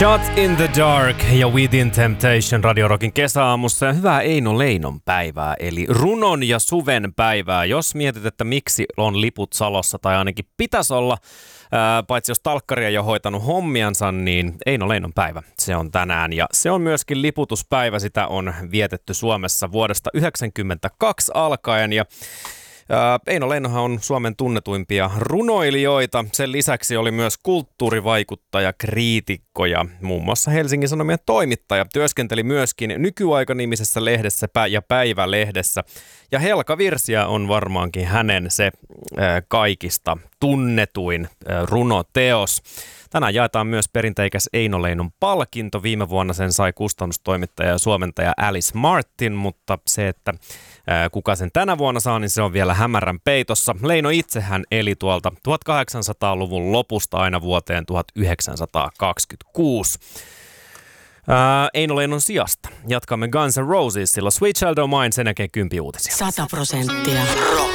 Shot in the Dark ja Within Temptation Radio Rockin kesäaamussa ja hyvää Eino Leinon päivää, eli runon ja suven päivää. Jos mietit, että miksi on liput Salossa tai ainakin pitäisi olla, paitsi jos talkkari ei ole hoitanut hommiansa, niin Eino Leinon päivä, se on tänään. Ja se on myöskin liputuspäivä, sitä on vietetty Suomessa vuodesta 1992 alkaen ja Eino Leinohan on Suomen tunnetuimpia runoilijoita. Sen lisäksi oli myös kulttuurivaikuttaja, kriitikko ja muun muassa Helsingin Sanomien toimittaja. Työskenteli myöskin Nykyaika-nimisessä lehdessä ja Päivälehdessä. Ja Helka Virsiä on varmaankin hänen se kaikista tunnetuin runoteos. Tänään jaetaan myös perinteikäs Eino Leinon palkinto. Viime vuonna sen sai kustannustoimittaja ja suomentaja Alice Martin, mutta se, että kuka sen tänä vuonna saa, niin se on vielä hämärän peitossa. Leino itsehän eli tuolta 1800-luvun lopusta aina vuoteen 1926. Eino Leinon sijasta jatkamme Guns N' Rosesilla Sweet Child O' Mine, sen jälkeen 10 uutisia. 100% rock.